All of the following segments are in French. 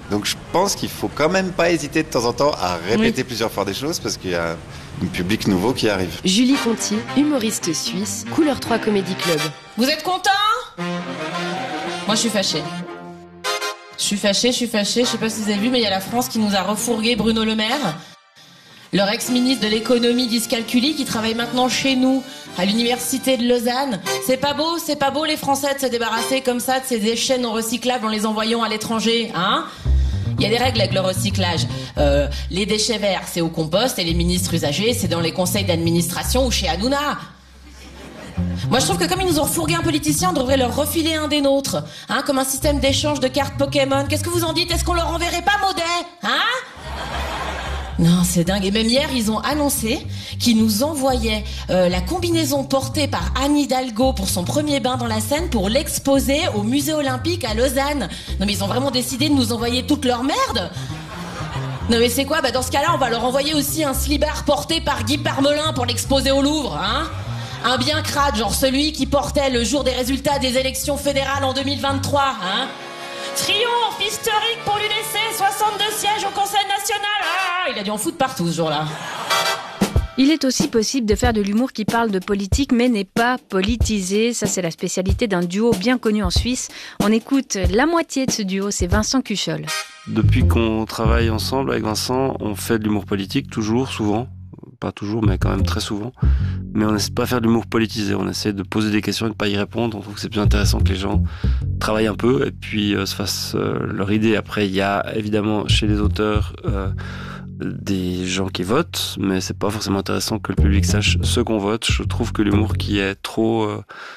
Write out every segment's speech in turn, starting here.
Donc je pense qu'il faut quand même pas hésiter de temps en temps à répéter plusieurs fois des choses parce qu'il y a un public nouveau qui arrive. Julie Conti, humoriste suisse, Couleur 3 Comedy Club. Vous êtes content? Moi je suis fâchée. Je suis fâchée, je sais pas si vous avez vu, mais il y a la France qui nous a refourgué Bruno Le Maire, leur ex-ministre de l'économie dyscalculie qui travaille maintenant chez nous, à l'université de Lausanne. C'est pas beau les Français de se débarrasser comme ça de ces déchets non recyclables en les envoyant à l'étranger, hein? Il y a des règles avec le recyclage. Les déchets verts, c'est au compost, et les ministres usagers, c'est dans les conseils d'administration ou chez Hanouna. Moi, je trouve que comme ils nous ont refourgué un politicien, on devrait leur refiler un des nôtres, hein, comme un système d'échange de cartes Pokémon. Qu'est-ce que vous en dites? Est-ce qu'on leur enverrait pas Maudet, hein? Non, c'est dingue. Et même hier, ils ont annoncé qu'ils nous envoyaient la combinaison portée par Anne Hidalgo pour son premier bain dans la Seine pour l'exposer au musée olympique à Lausanne. Non mais ils ont vraiment décidé de nous envoyer toute leur merde. Non mais c'est quoi? Dans ce cas-là, on va leur envoyer aussi un slibard porté par Guy Parmelin pour l'exposer au Louvre, hein? Un bien crade, genre celui qui portait le jour des résultats des élections fédérales en 2023, hein? Triomphe historique pour l'UDC, 62 sièges au Conseil national. Ah, il a dû en foutre partout ce jour-là. Il est aussi possible de faire de l'humour qui parle de politique mais n'est pas politisé. Ça, c'est la spécialité d'un duo bien connu en Suisse. On écoute la moitié de ce duo, c'est Vincent Cuchol. Depuis qu'on travaille ensemble avec Vincent, on fait de l'humour politique, toujours, souvent. Pas toujours, mais quand même très souvent. Mais on n'essaie pas de faire de l'humour politisé. On essaie de poser des questions et de ne pas y répondre. On trouve que c'est plus intéressant que les gens travaillent un peu et puis se fassent leur idée. Après, il y a évidemment chez les auteurs des gens qui votent, mais c'est pas forcément intéressant que le public sache ce qu'on vote. Je trouve que l'humour qui est trop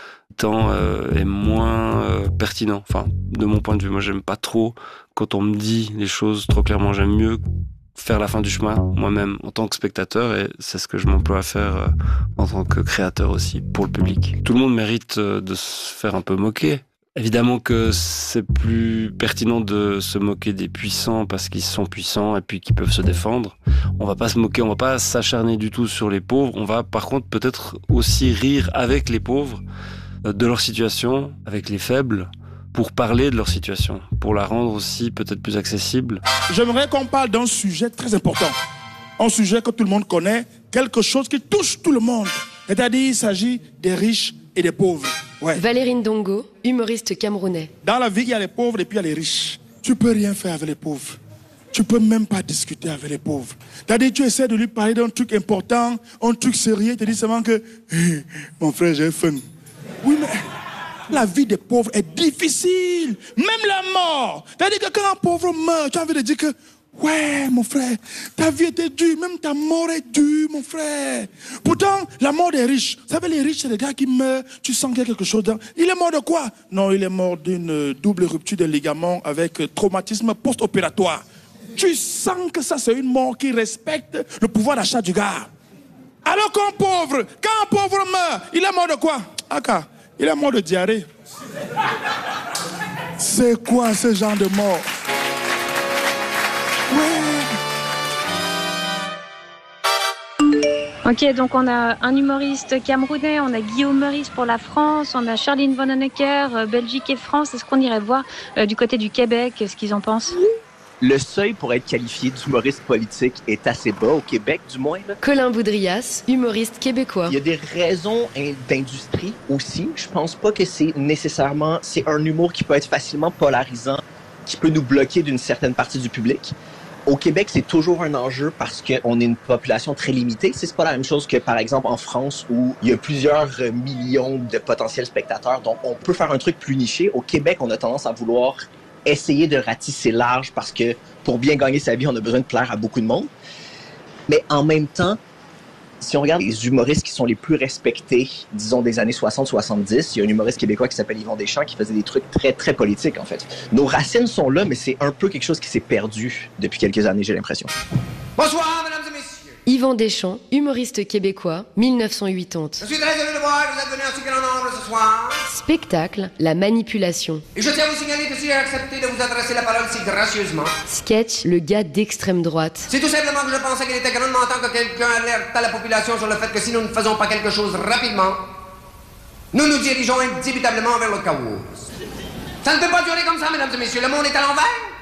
est moins pertinent. Enfin, de mon point de vue, moi j'aime pas trop quand on me dit les choses trop clairement. J'aime mieux faire la fin du chemin moi-même en tant que spectateur, et c'est ce que je m'emploie à faire en tant que créateur aussi pour le public. Tout le monde mérite de se faire un peu moquer. Évidemment que c'est plus pertinent de se moquer des puissants parce qu'ils sont puissants et puis qu'ils peuvent se défendre. On va pas se moquer, on va pas s'acharner du tout sur les pauvres. On va par contre peut-être aussi rire avec les pauvres de leur situation, avec les faibles, pour parler de leur situation, pour la rendre aussi peut-être plus accessible. J'aimerais qu'on parle d'un sujet très important, un sujet que tout le monde connaît, quelque chose qui touche tout le monde. C'est-à-dire, il s'agit des riches et des pauvres. Ouais. Valérie Ndongo, humoriste camerounais. Dans la vie, il y a les pauvres et puis il y a les riches. Tu peux rien faire avec les pauvres. Tu peux même pas discuter avec les pauvres. C'est-à-dire, tu essaies de lui parler d'un truc important, un truc sérieux, tu dis seulement que hey, mon frère, j'ai faim. Oui, mais la vie des pauvres est difficile. Même la mort. C'est-à-dire que quand un pauvre meurt, tu as envie de dire que ouais, mon frère, ta vie était dure, même ta mort est dure, mon frère. Pourtant, la mort des riches. Vous savez, les riches, c'est les gars qui meurent, tu sens qu'il y a quelque chose dedans. Il est mort de quoi? Non, il est mort d'une double rupture des ligaments avec traumatisme post-opératoire. Tu sens que ça, c'est une mort qui respecte le pouvoir d'achat du gars. Alors qu'un pauvre, quand un pauvre meurt, il est mort de quoi? Aka, il est mort de diarrhée. C'est quoi ce genre de mort? Ok, donc on a un humoriste camerounais, on a Guillaume Meurice pour la France, on a Charline Vanhoenacker, Belgique et France. Est-ce qu'on irait voir du côté du Québec ce qu'ils en pensent? Le seuil pour être qualifié d'humoriste politique est assez bas, au Québec du moins. Là. Colin Boudrias, humoriste québécois. Il y a des raisons d'industrie aussi. Je pense pas que c'est un humour qui peut être facilement polarisant, qui peut nous bloquer d'une certaine partie du public. Au Québec, c'est toujours un enjeu parce qu'on est une population très limitée. C'est pas la même chose que, par exemple, en France où il y a plusieurs millions de potentiels spectateurs. Donc, on peut faire un truc plus niché. Au Québec, on a tendance à vouloir essayer de ratisser large parce que pour bien gagner sa vie, on a besoin de plaire à beaucoup de monde. Mais en même temps, si on regarde les humoristes qui sont les plus respectés, disons des années 60-70, il y a un humoriste québécois qui s'appelle Yvon Deschamps qui faisait des trucs très, très politiques, en fait. Nos racines sont là, mais c'est un peu quelque chose qui s'est perdu depuis quelques années, j'ai l'impression. Bonsoir, mesdames et messieurs. Yvan Deschamps, humoriste québécois, 1980. Je suis très heureux de voir que vous êtes venus en si grand nombre ce soir. Spectacle, la manipulation. Et je tiens à vous signaler que si j'ai accepté de vous adresser la parole si gracieusement. Sketch, le gars d'extrême droite. C'est tout simplement que je pensais qu'il était grandement temps que quelqu'un alerte à la population sur le fait que si nous ne faisons pas quelque chose rapidement, nous nous dirigeons indubitablement vers le chaos. Ça ne peut pas durer comme ça, mesdames et messieurs. Le monde est à l'envers.